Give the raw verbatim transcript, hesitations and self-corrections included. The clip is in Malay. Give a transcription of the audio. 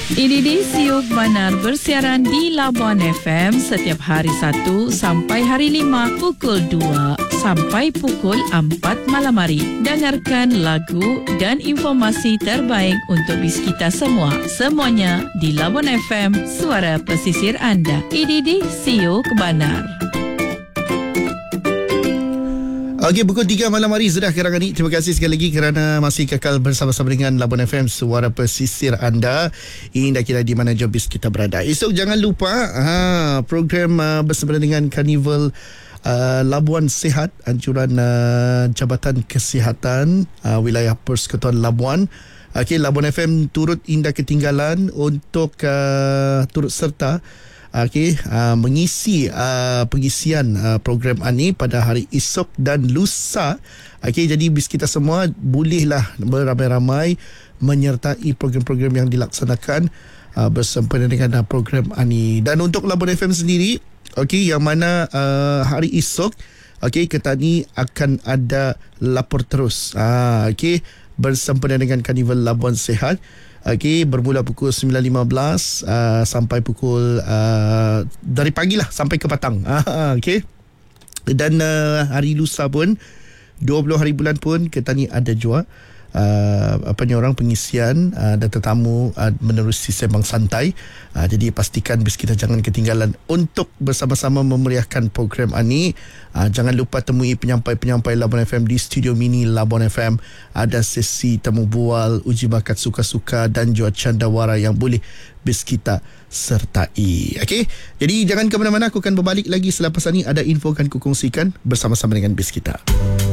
Ini di Siuk Banar bersiaran di Labuan F M setiap hari Sabtu sampai hari lima pukul dua sampai pukul empat malam hari. Dengarkan lagu dan informasi terbaik untuk bis kita semua. Semuanya di Labuan F M, suara pesisir anda. Ini di Siuk Banar. Okey, pukul tiga malam hari sudah kerana ini. Terima kasih sekali lagi kerana masih kekal bersama-sama dengan Labuan F M, suara pesisir anda. Ini dah kira di mana jobis kita berada. Esok jangan lupa ha, program uh, bersama dengan Karnival uh, Labuan Sihat, anjuran uh, Jabatan Kesihatan uh, Wilayah Persekutuan Labuan. Okey, Labuan F M turut indah ketinggalan untuk uh, turut serta Okey, uh, mengisi uh, pengisian uh, program ini pada hari esok dan lusa. Okey, jadi bis kita semua bolehlah beramai-ramai menyertai program-program yang dilaksanakan uh, bersempena dengan uh, program ini. Dan untuk Labuan F M sendiri, okey, yang mana uh, hari esok, okey, kita ni akan ada lapor terus. Ah, okey, bersempena dengan Karnival Labuan Sihat. Okey, bermula pukul sembilan lima belas uh, sampai pukul uh, dari pagi lah sampai ke petang. Uh, Okey. Dan uh, hari lusa pun dua puluh hari bulan pun kita ni ada juga uh, apa ni orang pengisian uh, dan tetamu uh, menerusi sembang santai. Uh, jadi pastikan bis kita jangan ketinggalan untuk bersama-sama memeriahkan program ini. Uh, jangan lupa temui penyampai-penyampai Labuan F M di studio mini Labuan F M. Ada sesi temu bual, uji bakat suka-suka dan juga candawara yang boleh bis kita sertai. Okey, jadi jangan ke mana-mana. Aku akan berbalik lagi selepas ini. Ada info akan kukongsikan bersama-sama dengan bis kita.